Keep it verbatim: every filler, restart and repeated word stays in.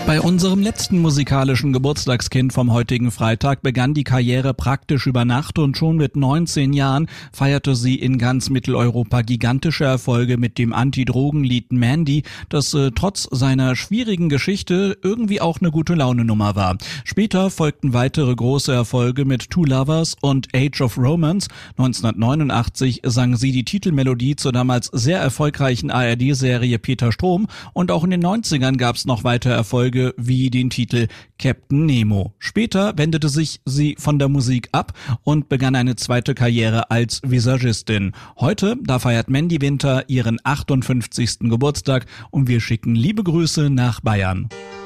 Bei unserem letzten musikalischen Geburtstagskind vom heutigen Freitag begann die Karriere praktisch über Nacht und schon mit neunzehn Jahren feierte sie in ganz Mitteleuropa gigantische Erfolge mit dem Anti-Drogen-Lied Mandy, das äh, trotz seiner schwierigen Geschichte irgendwie auch eine gute Laune-Nummer war. Später folgten weitere große Erfolge mit Two Lovers und Age of Romance. neunzehnhundertneunundachtzig sang sie die Titelmelodie zur damals sehr erfolgreichen A R D-Serie Peter Strom und auch in den neunzigern gab es noch weitere Erfolge wie den Titel Captain Nemo. Später wendete sich sie von der Musik ab und begann eine zweite Karriere als Visagistin. Heute, da feiert Mandy Winter ihren achtundfünfzigsten Geburtstag und wir schicken liebe Grüße nach Bayern.